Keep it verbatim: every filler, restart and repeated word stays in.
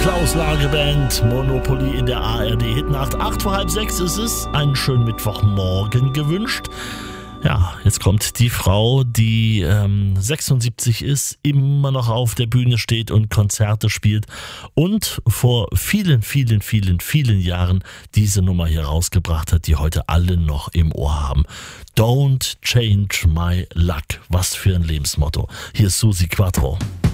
Klaus Lage Band, Monopoly in der A R D-Hitnacht. Acht vor halb sechs ist es. Einen schönen Mittwochmorgen gewünscht. Ja, jetzt kommt die Frau, die ähm, sechsundsiebzig ist, immer noch auf der Bühne steht und Konzerte spielt und vor vielen, vielen, vielen, vielen Jahren diese Nummer hier rausgebracht hat, die heute alle noch im Ohr haben. Don't change my luck. Was für ein Lebensmotto. Hier ist Susi Quattro.